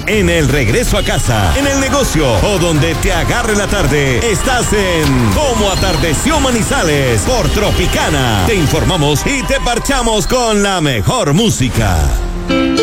en el regreso a casa, en el negocio o donde te agarre la tarde. Estás en Cómo Atardeció Manizales por Tropicana. Te informamos y te parchamos con la mejor música.